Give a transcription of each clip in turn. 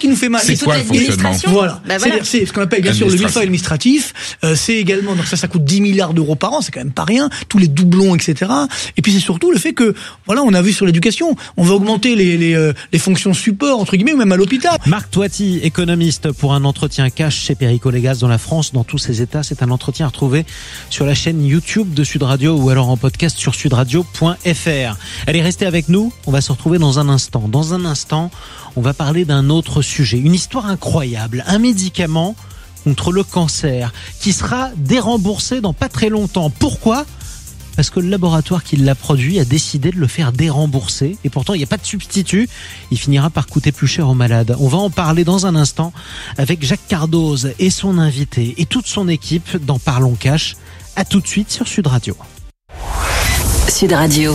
nous fait mal. C'est quoi le fonctionnement ? Voilà. Bah voilà. C'est ce qu'on appelle bien sûr le millefeuille administratif. C'est également, donc ça coûte 10 milliards d'euros par an, c'est quand même pas rien. Tous les doublons, etc. Et puis c'est surtout le fait que, voilà, on a vu sur l'éducation, on va augmenter les fonctions support, entre guillemets, ou même à l'hôpital. Marc Toiti, économiste, pour un entretien cash chez Perico Légas dans la France, dans tous ses états. C'est un entretien à retrouver sur la chaîne YouTube de Sud Radio ou alors en podcast sur sudradio.fr. Allez, restez avec nous. On va se retrouver dans un instant. Dans un instant, on va parler d'un autre sujet. Une histoire incroyable. Un médicament contre le cancer qui sera déremboursé dans pas très longtemps. Pourquoi ? Parce que le laboratoire qui l'a produit a décidé de le faire dérembourser. Et pourtant, il n'y a pas de substitut. Il finira par coûter plus cher aux malades. On va en parler dans un instant avec Jacques Cardoz et son invité et toute son équipe dans Parlons Cash. À tout de suite sur Sud Radio. Sud Radio.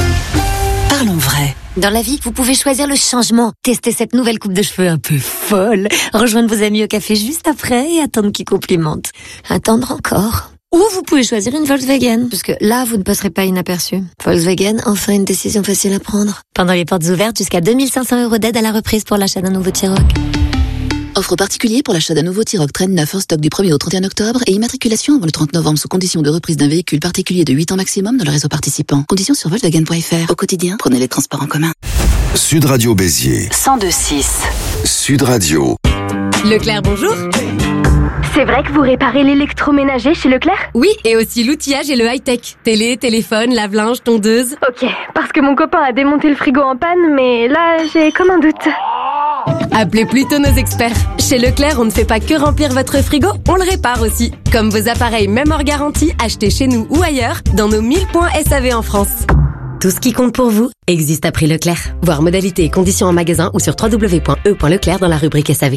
Parlons vrai. Dans la vie, vous pouvez choisir le changement. Tester cette nouvelle coupe de cheveux un peu folle. Rejoindre vos amis au café juste après et attendre qu'ils complimentent. Attendre encore. Ou vous pouvez choisir une Volkswagen, parce que là, vous ne passerez pas inaperçu. Volkswagen, enfin une décision facile à prendre. Pendant les portes ouvertes, jusqu'à 2500 € d'aide à la reprise pour l'achat d'un nouveau T-Roc. Offre particulière pour l'achat d'un nouveau T-Roc Traîne 9 en stock du 1er au 31 octobre et immatriculation avant le 30 novembre sous condition de reprise d'un véhicule particulier de 8 ans maximum dans le réseau participant. Conditions sur Volkswagen.fr. Au quotidien, prenez les transports en commun. Sud Radio Béziers. 102.6. Sud Radio. Leclerc, bonjour. C'est vrai que vous réparez l'électroménager chez Leclerc ? Oui, et aussi l'outillage et le high-tech. Télé, téléphone, lave-linge, tondeuse. Ok, parce que mon copain a démonté le frigo en panne, mais là, j'ai comme un doute. Appelez plutôt nos experts. Chez Leclerc, on ne fait pas que remplir votre frigo, on le répare aussi. Comme vos appareils même hors garantie, achetés chez nous ou ailleurs, dans nos 1000 points SAV en France. Tout ce qui compte pour vous existe à prix Leclerc. Voir modalités et conditions en magasin ou sur www.e.leclerc dans la rubrique SAV.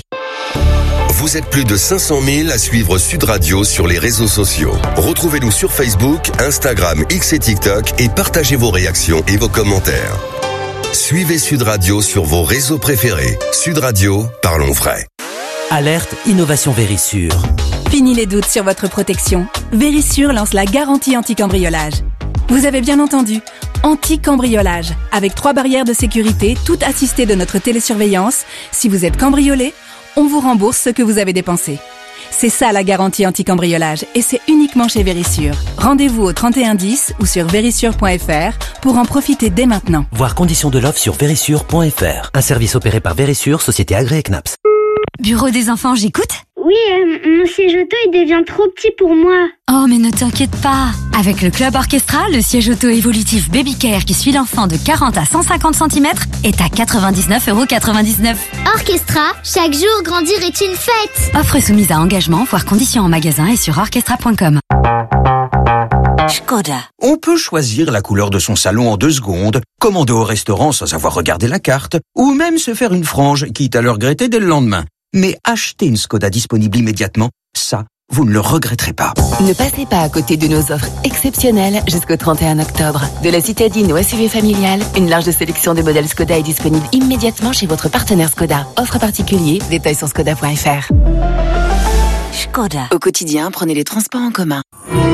Vous êtes plus de 500 000 à suivre Sud Radio sur les réseaux sociaux. Retrouvez-nous sur Facebook, Instagram, X et TikTok et partagez vos réactions et vos commentaires. Suivez Sud Radio sur vos réseaux préférés. Sud Radio, parlons vrai. Alerte Innovation Vérissure. Fini les doutes sur votre protection. Vérissure lance la garantie anti-cambriolage. Vous avez bien entendu, anti-cambriolage. Avec 3 barrières de sécurité, toutes assistées de notre télésurveillance. Si vous êtes cambriolé, on vous rembourse ce que vous avez dépensé. C'est ça la garantie anti-cambriolage et c'est uniquement chez Vérissure. Rendez-vous au 3110 ou sur vérissure.fr pour en profiter dès maintenant. Voir conditions de l'offre sur vérissure.fr. Un service opéré par Vérissure, société agréée CNAPS. Bureau des enfants, j'écoute ? Oui, mon siège auto, il devient trop petit pour moi. Oh, mais ne t'inquiète pas. Avec le Club Orchestra, le siège auto-évolutif Baby Care qui suit l'enfant de 40 à 150 cm est à 99,99 €. Orchestra, chaque jour grandir est une fête. Offre soumise à engagement, voire conditions en magasin et sur orchestra.com. Škoda. On peut choisir la couleur de son salon en 2 secondes, commander au restaurant sans avoir regardé la carte, ou même se faire une frange, quitte à le regretter dès le lendemain. Mais acheter une Škoda disponible immédiatement, ça, vous ne le regretterez pas. Ne passez pas à côté de nos offres exceptionnelles jusqu'au 31 octobre. De la citadine au SUV familial, une large sélection de modèles Škoda est disponible immédiatement chez votre partenaire Škoda. Offre particulier, détails sur škoda.fr. Škoda. Au quotidien, prenez les transports en commun.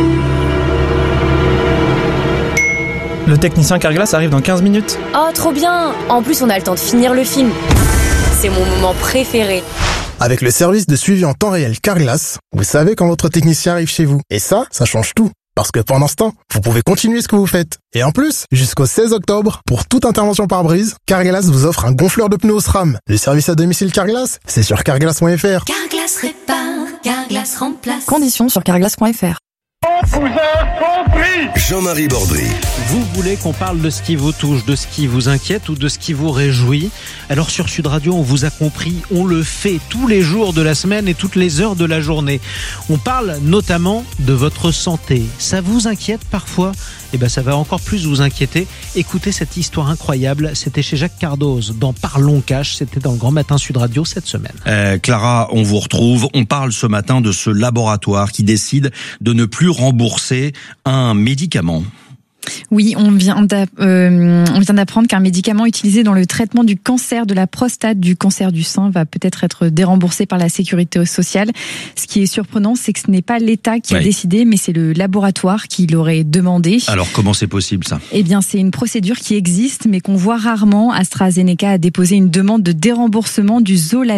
Le technicien Carglass arrive dans 15 minutes. Oh, trop bien! En plus, on a le temps de finir le film. C'est mon moment préféré. Avec le service de suivi en temps réel Carglass, vous savez quand votre technicien arrive chez vous. Et ça change tout. Parce que pendant ce temps, vous pouvez continuer ce que vous faites. Et en plus, jusqu'au 16 octobre, pour toute intervention par brise, Carglass vous offre un gonfleur de pneus au SRAM. Le service à domicile Carglass, c'est sur carglass.fr. Carglass répare, Carglass remplace. Conditions sur carglass.fr. Jean-Marie Bordry. Vous voulez qu'on parle de ce qui vous touche, de ce qui vous inquiète ou de ce qui vous réjouit? Alors sur Sud Radio, on vous a compris, on le fait tous les jours de la semaine et toutes les heures de la journée. On parle notamment de votre santé. Ça vous inquiète parfois? Eh bien ça va encore plus vous inquiéter. Écoutez cette histoire incroyable, c'était chez Jacques Cardoz dans Parlons Cash, c'était dans le Grand Matin Sud Radio cette semaine. Clara, on vous retrouve. On parle ce matin de ce laboratoire qui décide de ne plus rembourser un médicament. Oui, on vient d'apprendre qu'un médicament utilisé dans le traitement du cancer de la prostate, du cancer du sein, va peut-être être déremboursé par la sécurité sociale. Ce qui est surprenant, c'est que ce n'est pas l'État qui a décidé, mais c'est le laboratoire qui l'aurait demandé. Alors, comment c'est possible, ça? Eh bien, c'est une procédure qui existe, mais qu'on voit rarement. AstraZeneca a déposé une demande de déremboursement du Zoladex